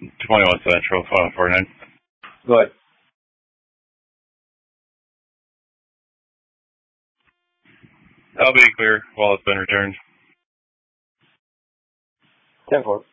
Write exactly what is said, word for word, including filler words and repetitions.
twenty-one Central, five forty-nine. Go ahead. I'll be clear while it's been returned. ten four.